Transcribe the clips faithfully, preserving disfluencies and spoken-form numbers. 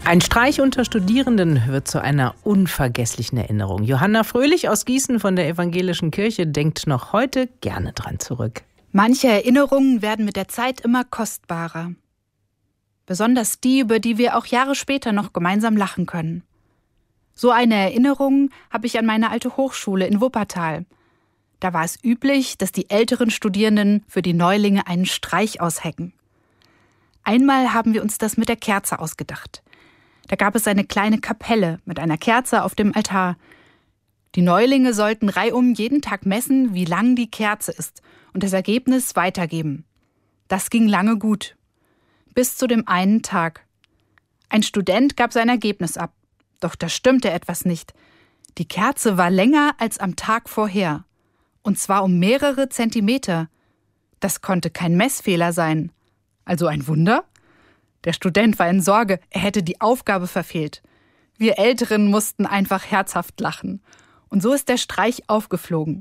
Ein Streich unter Studierenden wird zu einer unvergesslichen Erinnerung. Johanna Fröhlich aus Gießen von der Evangelischen Kirche denkt noch heute gerne dran zurück. Manche Erinnerungen werden mit der Zeit immer kostbarer. Besonders die, über die wir auch Jahre später noch gemeinsam lachen können. So eine Erinnerung habe ich an meine alte Hochschule in Wuppertal. Da war es üblich, dass die älteren Studierenden für die Neulinge einen Streich aushecken. Einmal haben wir uns das mit der Kerze ausgedacht. Da gab es eine kleine Kapelle mit einer Kerze auf dem Altar. Die Neulinge sollten reihum jeden Tag messen, wie lang die Kerze ist und das Ergebnis weitergeben. Das ging lange gut. Bis zu dem einen Tag. Ein Student gab sein Ergebnis ab. Doch da stimmte etwas nicht. Die Kerze war länger als am Tag vorher. Und zwar um mehrere Zentimeter. Das konnte kein Messfehler sein. Also ein Wunder? Der Student war in Sorge, er hätte die Aufgabe verfehlt. Wir Älteren mussten einfach herzhaft lachen. Und so ist der Streich aufgeflogen.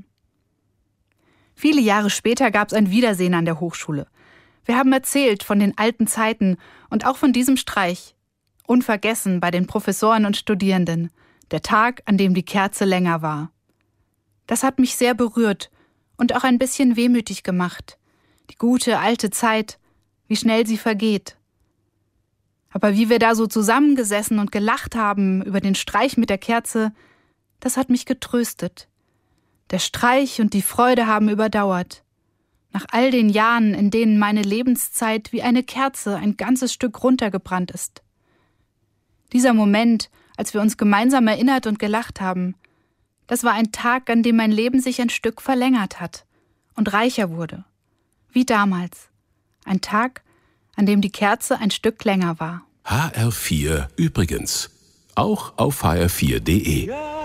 Viele Jahre später gab es ein Wiedersehen an der Hochschule. Wir haben erzählt von den alten Zeiten und auch von diesem Streich. Unvergessen bei den Professoren und Studierenden. Der Tag, an dem die Kerze länger war. Das hat mich sehr berührt und auch ein bisschen wehmütig gemacht. Die gute alte Zeit, wie schnell sie vergeht. Aber wie wir da so zusammengesessen und gelacht haben über den Streich mit der Kerze, das hat mich getröstet. Der Streich und die Freude haben überdauert. Nach all den Jahren, in denen meine Lebenszeit wie eine Kerze ein ganzes Stück runtergebrannt ist. Dieser Moment, als wir uns gemeinsam erinnert und gelacht haben, das war ein Tag, an dem mein Leben sich ein Stück verlängert hat und reicher wurde. Wie damals. Ein Tag, an dem die Kerze ein Stück länger war. H R vier übrigens. Auch auf h r vier punkt d e.